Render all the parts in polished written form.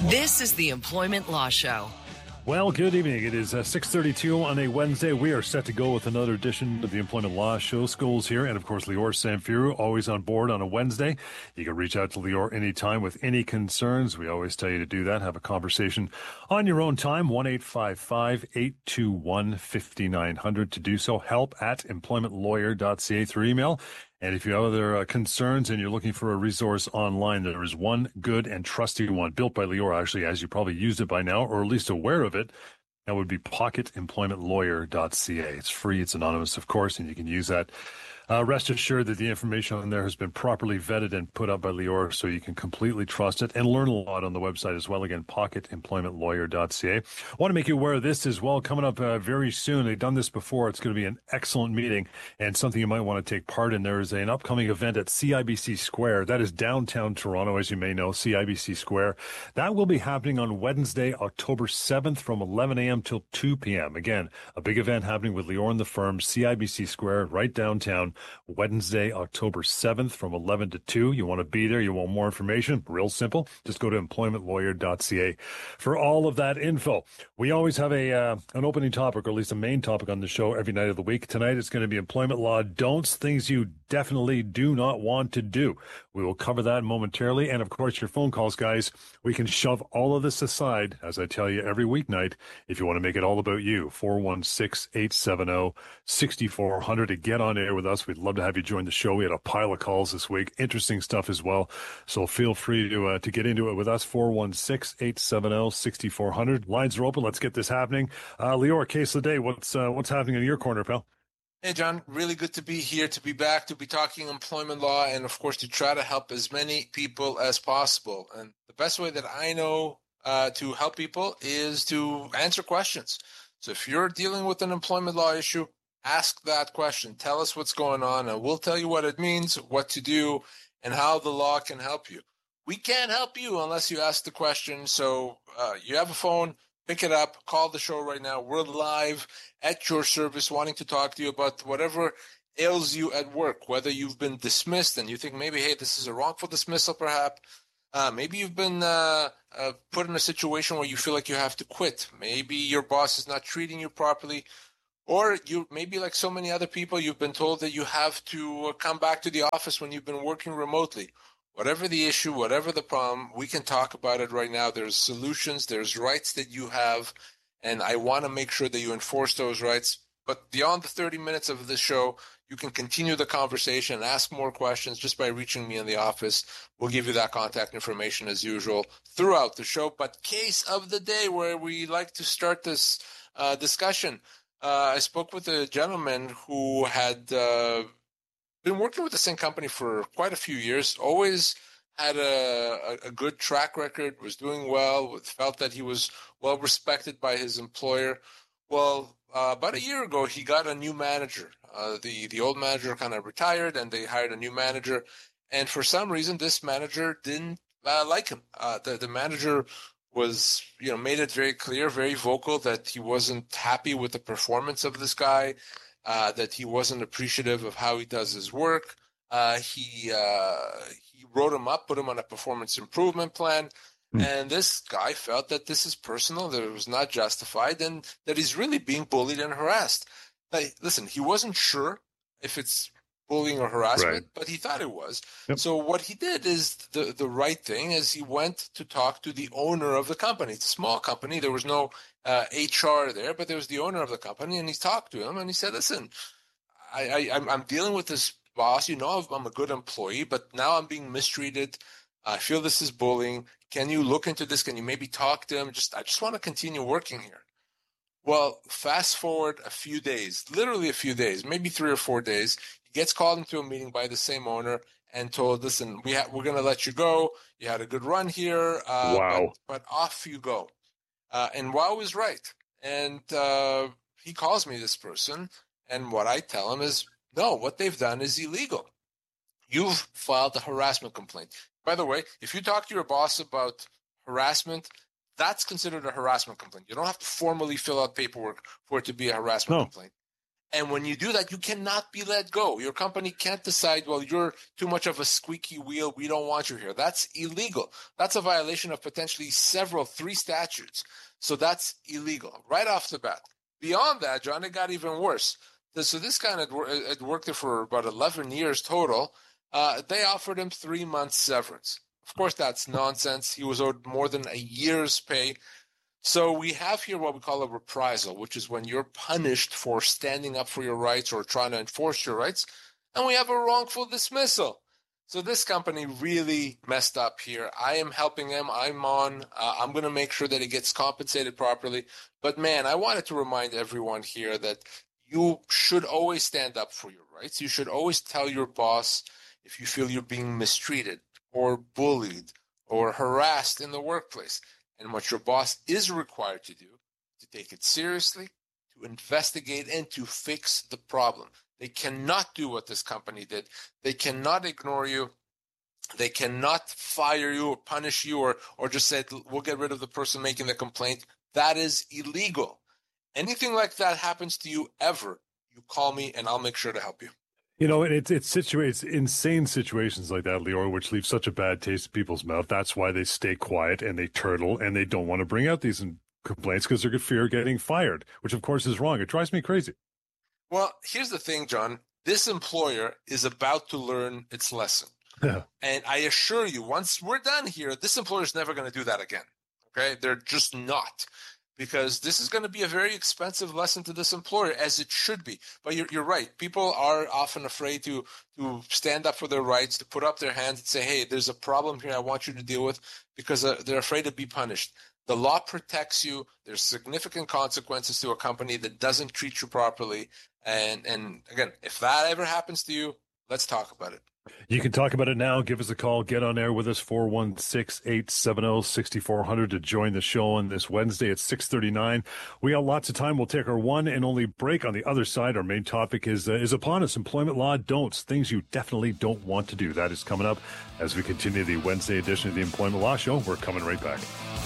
This is the Employment Law Show. Well, good evening. It is 6:32 on a Wednesday. We are set to go with another edition of the Employment Law Show. Scholes here, and of course, Lior Samfiru, always on board on a Wednesday. You can reach out to Lior anytime with any concerns. We always tell you to do that. Have a conversation on your own time. 1-855-821-5900 to do so. help@employmentlawyer.ca through email. And if you have other concerns and you're looking for a resource online, there is one good and trusty one built by Lior, actually, as you probably used it by now, or at least aware of it. That would be pocketemploymentlawyer.ca. It's free. It's anonymous, of course, and you can use that. Rest assured that the information on there has been properly vetted and put up by Lior, so you can completely trust it and learn a lot on the website as well. Again, pocketemploymentlawyer.ca. I want to make you aware of this as well. Coming up very soon. They've done this before. It's going to be an excellent meeting and something you might want to take part in. There is an upcoming event at CIBC Square. That is downtown Toronto, as you may know, CIBC Square. That will be happening on Wednesday, October 7th from 11 a.m. till 2 p.m. Again, a big event happening with Lior and the firm, CIBC Square, right downtown. Wednesday, October 7th from 11 to 2. You want to be there? You want more information? Real simple. Just go to employmentlawyer.ca for all of that info. We always have an opening topic, or at least a main topic on the show every night of the week. Tonight it's going to be employment law don'ts, things you definitely do not want to do. We will cover that momentarily. And of course, your phone calls, guys. We can shove all of this aside, as I tell you every weeknight, if you want to make it all about you. 416-870-6400 to get on air with us. We'd love to have you join the show. We had a pile of calls this week. Interesting stuff as well. So feel free to get into it with us. 416-870-6400. Lines are open. Let's get this happening. Lior, case of the day. What's happening in your corner, pal? Hey, John. Really good to be here, to be back, to be talking employment law, and, of course, to try to help as many people as possible. And the best way that I know to help people is to answer questions. So if you're dealing with an employment law issue, ask that question. Tell us what's going on, and we'll tell you what it means, what to do, and how the law can help you. We can't help you unless you ask the question. So you have a phone, pick it up, call the show right now. We're live at your service, wanting to talk to you about whatever ails you at work, whether you've been dismissed and you think maybe, hey, this is a wrongful dismissal perhaps. Maybe you've been put in a situation where you feel like you have to quit. Maybe your boss is not treating you properly. Or you maybe, like so many other people, you've been told that you have to come back to the office when you've been working remotely. Whatever the issue, whatever the problem, we can talk about it right now. There's solutions, there's rights that you have, and I want to make sure that you enforce those rights. But beyond the 30 minutes of the show, you can continue the conversation, ask more questions just by reaching me in the office. We'll give you that contact information as usual throughout the show. But case of the day, where we like to start this discussion. I spoke with a gentleman who had been working with the same company for quite a few years, always had a good track record, was doing well, felt that he was well respected by his employer. Well, about a year ago, he got a new manager. The old manager kind of retired, and they hired a new manager. And for some reason, this manager didn't like him. The manager was, made it very clear, very vocal, that he wasn't happy with the performance of this guy, that he wasn't appreciative of how he does his work. He wrote him up, put him on a performance improvement plan, and this guy felt that this is personal, that it was not justified, and that he's really being bullied and harassed. Listen, he wasn't sure if it's bullying or harassment, right, but he thought it was. Yep. So what he did is the right thing, is he went to talk to the owner of the company. It's a small company. There was no HR there, but there was the owner of the company, and he talked to him, and he said, listen, I'm dealing with this boss. I'm a good employee, but now I'm being mistreated. I feel this is bullying. Can you look into this? Can you maybe talk to him? I just want to continue working here. Well, fast forward a few days, literally a few days, maybe 3 or 4 days. Gets called into a meeting by the same owner and told, listen, we're going to let you go. You had a good run here, wow. but off you go. And Wow was right. And he calls me, this person, and what I tell him is, no, what they've done is illegal. You've filed a harassment complaint. By the way, if you talk to your boss about harassment, that's considered a harassment complaint. You don't have to formally fill out paperwork for it to be a harassment complaint. And when you do that, you cannot be let go. Your company can't decide, well, you're too much of a squeaky wheel. We don't want you here. That's illegal. That's a violation of potentially 3 statutes. So that's illegal right off the bat. Beyond that, John, it got even worse. So this guy had worked there for about 11 years total. They offered him 3 months severance. Of course, that's nonsense. He was owed more than a year's pay. So we have here what we call a reprisal, which is when you're punished for standing up for your rights or trying to enforce your rights. And we have a wrongful dismissal. So this company really messed up here. I am helping him. I'm going to make sure that he gets compensated properly. But man, I wanted to remind everyone here that you should always stand up for your rights. You should always tell your boss if you feel you're being mistreated or bullied or harassed in the workplace. And what your boss is required to do, to take it seriously, to investigate, and to fix the problem. They cannot do what this company did. They cannot ignore you. They cannot fire you or punish you or just say, we'll get rid of the person making the complaint. That is illegal. Anything like that happens to you ever, you call me and I'll make sure to help you. You know, it's insane situations like that, Lior, which leave such a bad taste in people's mouth. That's why they stay quiet and they turtle and they don't want to bring out these complaints because they're fear of getting fired, which of course is wrong. It drives me crazy. Well, here's the thing, John. This employer is about to learn its lesson. And I assure you, once we're done here, this employer is never going to do that again. Okay? They're just not. Because this is going to be a very expensive lesson to this employer, as it should be. But you're right. People are often afraid to stand up for their rights, to put up their hands and say, hey, there's a problem here I want you to deal with, because they're afraid to be punished. The law protects you. There's significant consequences to a company that doesn't treat you properly. And again, if that ever happens to you, let's talk about it. You can talk about it now. Give us a call. Get on air with us, 416-870-6400 to join the show on this Wednesday at 6:39. We got lots of time. We'll take our one and only break. On the other side, our main topic is upon us. Employment law don'ts, things you definitely don't want to do. That is coming up as we continue the Wednesday edition of the Employment Law Show. We're coming right back.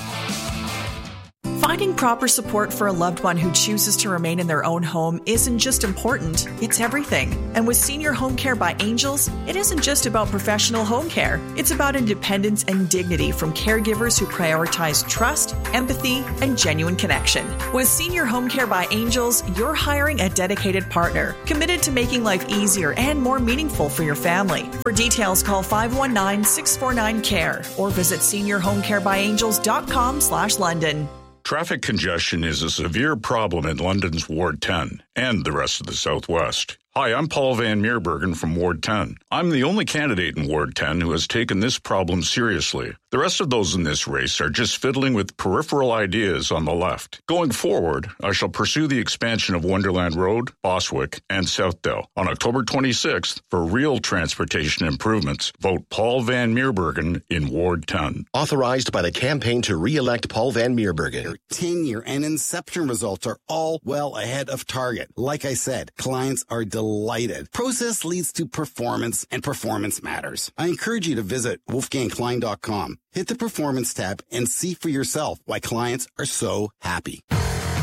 Finding proper support for a loved one who chooses to remain in their own home isn't just important, it's everything. And with Senior Home Care by Angels, it isn't just about professional home care. It's about independence and dignity from caregivers who prioritize trust, empathy, and genuine connection. With Senior Home Care by Angels, you're hiring a dedicated partner, committed to making life easier and more meaningful for your family. For details, call 519-649-CARE or visit seniorhomecarebyangels.com/London. Traffic congestion is a severe problem in London's Ward 10 and the rest of the Southwest. Hi, I'm Paul Van Meerbergen from Ward 10. I'm the only candidate in Ward 10 who has taken this problem seriously. The rest of those in this race are just fiddling with peripheral ideas on the left. Going forward, I shall pursue the expansion of Wonderland Road, Boswick, and Southdale. On October 26th, for real transportation improvements, vote Paul Van Meerbergen in Ward 10. Authorized by the campaign to re-elect Paul Van Meerbergen. Your 10-year and Inception results are all well ahead of target. Like I said, clients are delighted. Process leads to performance, and performance matters. I encourage you to visit wolfgangklein.com. Hit the Performance tab and see for yourself why clients are so happy.